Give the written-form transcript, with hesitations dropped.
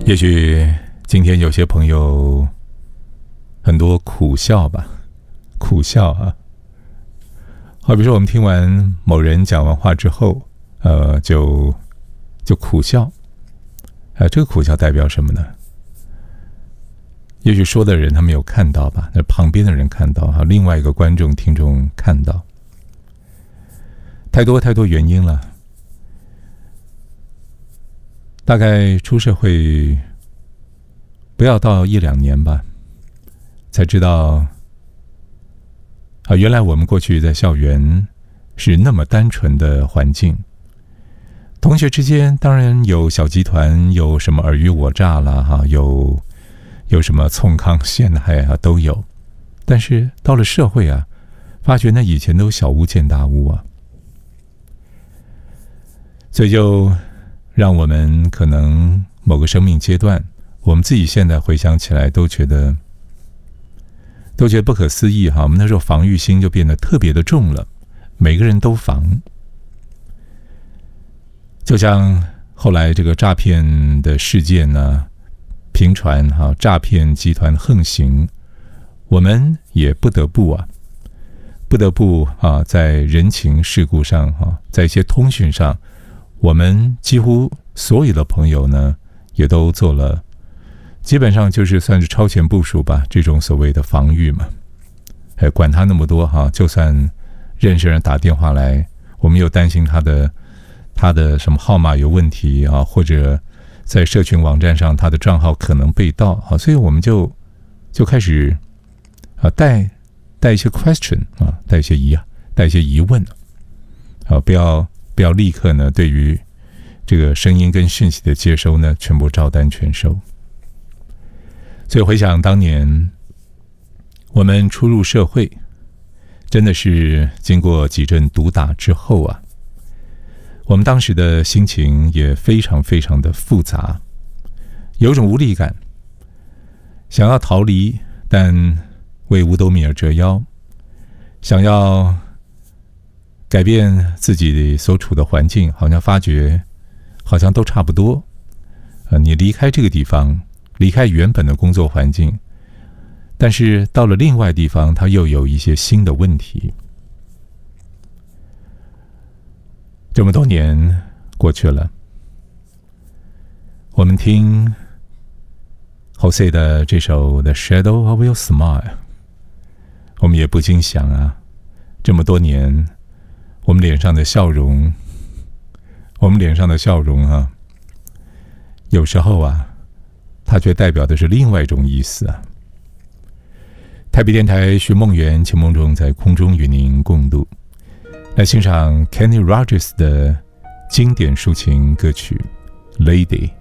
也许今天有些朋友很多苦笑吧，苦笑啊。好比说我们听完某人讲完话之后，就苦笑，这个苦笑代表什么呢？也许说的人他没有看到吧，那旁边的人看到，还有另外一个观众听众看到，太多原因了。大概出社会不要到1-2年吧，才知道原来我们过去在校园是那么单纯的环境。同学之间当然有小集团，有什么尔虞我诈啦，有什么冲康陷害啊，都有。但是到了社会啊，发觉那以前都小巫见大巫啊，所以就让我们可能某个生命阶段，我们自己现在回想起来都觉得不可思议哈。我们那时候防御心就变得特别的重了，每个人都防。就像后来这个诈骗的事件呢频传哈，诈骗集团横行，我们也不得不在人情世故上在一些通讯上，我们几乎所有的朋友呢也都做了，基本上就是算是超前部署吧，这种所谓的防御嘛。管他那么多哈，就算认识人打电话来，我们又担心他的什么号码有问题啊，或者在社群网站上他的账号可能被盗啊，所以我们就开始带一些 question 啊，带一些疑问啊，不要立刻呢对于这个声音跟讯息的接收呢全部照单全收。所以回想当年我们初入社会，真的是经过几阵毒打之后啊，我们当时的心情也非常非常的复杂，有种无力感，想要逃离，但为五斗米而折腰，想要改变自己所处的环境，好像发觉好像都差不多。你离开这个地方，离开原本的工作环境，但是到了另外地方，它又有一些新的问题。这么多年过去了，我们听 Jose 的这首 The Shadow of Your Smile， 我们也不禁想啊，这么多年我们脸上的笑容啊，有时候啊它却代表的是另外一种意思啊。台北电台徐梦圆、秦梦中在空中与您共度，来欣赏 Kenny Rogers 的经典抒情歌曲 Lady。